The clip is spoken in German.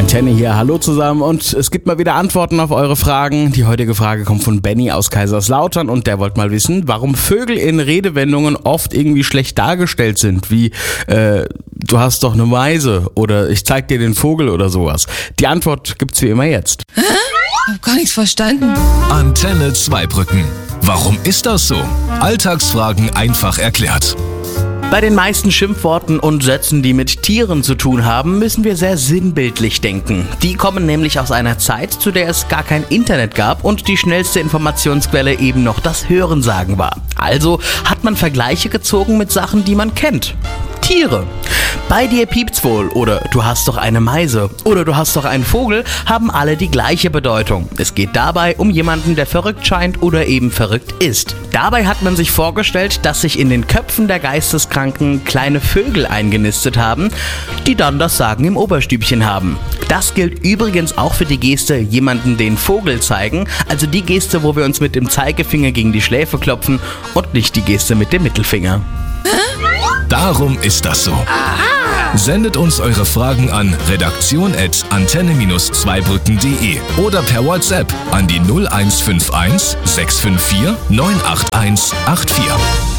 Antenne hier, hallo zusammen und es gibt mal wieder Antworten auf eure Fragen. Die heutige Frage kommt von Benny aus Kaiserslautern und der wollte mal wissen, warum Vögel in Redewendungen oft irgendwie schlecht dargestellt sind, wie du hast doch eine Meise oder ich zeig dir den Vogel oder sowas. Die Antwort gibt's wie immer jetzt. Hä? Ich hab gar nichts verstanden. Antenne Zweibrücken. Warum ist das so? Alltagsfragen einfach erklärt. Bei den meisten Schimpfworten und Sätzen, die mit Tieren zu tun haben, müssen wir sehr sinnbildlich denken. Die kommen nämlich aus einer Zeit, zu der es gar kein Internet gab und die schnellste Informationsquelle eben noch das Hörensagen war. Also hat man Vergleiche gezogen mit Sachen, die man kennt. Tiere. Bei dir piept's wohl oder du hast doch eine Meise oder du hast doch einen Vogel haben alle die gleiche Bedeutung. Es geht dabei um jemanden, der verrückt scheint oder eben verrückt ist. Dabei hat man sich vorgestellt, dass sich in den Köpfen der Geisteskranken kleine Vögel eingenistet haben, die dann das Sagen im Oberstübchen haben. Das gilt übrigens auch für die Geste jemanden den Vogel zeigen, also die Geste, wo wir uns mit dem Zeigefinger gegen die Schläfe klopfen und nicht die Geste mit dem Mittelfinger. Darum ist das so. Aha. Sendet uns eure Fragen an redaktion@antenne-zweibrücken.de oder per WhatsApp an die 0151 654 98184.